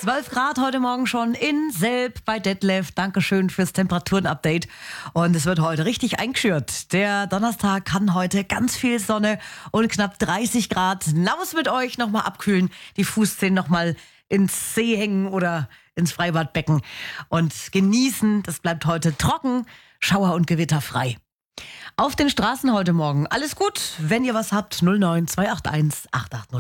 12 Grad heute Morgen schon in Selb bei Detlef. Dankeschön fürs Temperaturen-Update. Und es wird heute richtig eingeschürt. Der Donnerstag kann heute ganz viel Sonne und knapp 30 Grad. Naus mit euch nochmal abkühlen, die Fußzehen nochmal ins See hängen oder ins Freibadbecken und genießen. Das bleibt heute trocken, Schauer und Gewitter frei. Auf den Straßen heute Morgen alles gut. Wenn ihr was habt, 09 281 880.